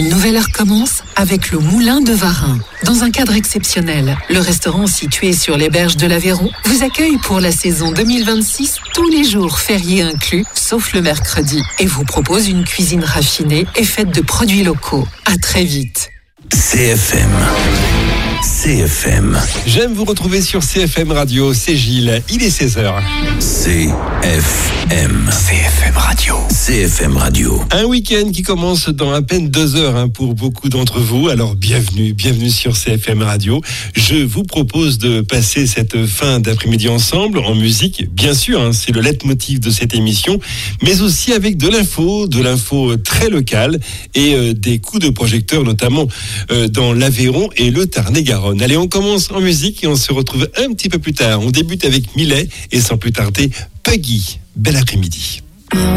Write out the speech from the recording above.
Une nouvelle heure commence avec le Moulin de Varin. Dans un cadre exceptionnel, le restaurant situé sur les berges de l'Aveyron vous accueille pour la saison 2026, tous les jours fériés inclus, sauf le mercredi, et vous propose une cuisine raffinée et faite de produits locaux. À très vite. CFM. J'aime vous retrouver sur CFM Radio, c'est Gilles, il est 16h. CFM Radio. Un week-end qui commence dans à peine 2 heures pour beaucoup d'entre vous, alors bienvenue sur CFM Radio. Je vous propose de passer cette fin d'après-midi ensemble en musique, bien sûr, c'est le leitmotiv de cette émission, mais aussi avec de l'info très locale et des coups de projecteur, notamment dans l'Aveyron et le Tarn-et-Garonne. Allez, on commence en musique et on se retrouve un petit peu plus tard. On débute avec Millet et sans plus tarder, Puggy. Bel après-midi.